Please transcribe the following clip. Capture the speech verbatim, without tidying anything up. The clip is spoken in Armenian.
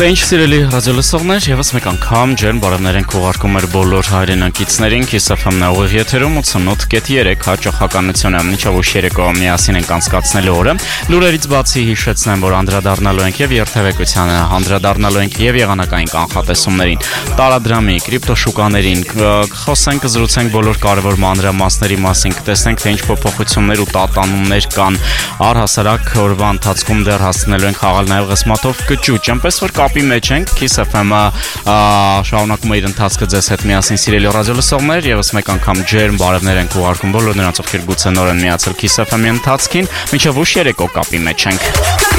Դե ինչ սիրելի ռադիոլսողներ, եւս մեկ անգամ ջերմ բարևներ ենք ուղարկում մեր բոլոր հայրենակիցներին Kiss F M-ն ուղիղ եթերում ութանոթ կեթ երեք հաճախականությունը մինչև ուշ երեկո միասին ենք անցկացնելու օրը։ Լուրերից բացի հիշեցնեմ, որ անդրադառնալու ենք եւ երթևեկությանը, անդրադառնալու ենք եւ եղանակային կանխատեսումներին, տարադրամի, կրիպտոշուկաներին, խոսենք, զրուցենք բոլոր կարևոր մանրամասների մասին, կտեսնենք թե ինչ փոփոխություններ ու տատանումներ կան։ Առհասարակ օրվա ընթացքում դեռ հասնելու ենք խաղալ նաեւ ղսմաթով կճուճ, այնպես որ կապի մեջ ենք, Kiss F M-ը շարունակում է իր ընթացքը ձեզ հետ միասին սիրելի ռադիոլսողներ, եւս մեկ անգամ ջերմ բարևներ ենք ուղարկում բոլոր նրանց, ովքեր գուցե նոր են միացել Kiss F M-ի ընթացքին, մինչև ուշ երեկո կապի մեջ ենք։